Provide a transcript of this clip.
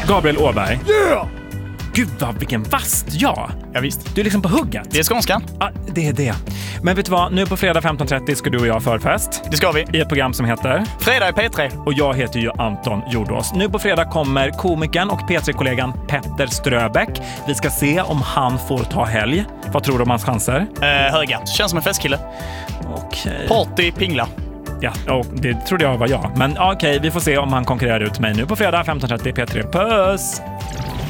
Gabriel Åberg. Yeah! Gud vad, vilken vast ja. Ja visst. Du är liksom på hugget. Det är skånskan. Ja, det är det. Men vet du vad, nu på fredag 15.30 ska du och jag förfest. Det ska vi. I ett program som heter Fredag i P3. Och jag heter ju Anton Jordås. Nu på fredag kommer komikern och P3-kollegan Petter Ströbeck. Vi ska se om han får ta helg. Vad tror du om hans chanser? Höga. Känns som en festkille. Okej. Party pingla. Ja, och det trodde jag var jag. Men okej, vi får se om han konkurrerar ut mig nu på fredag 15.30 P3. Puss!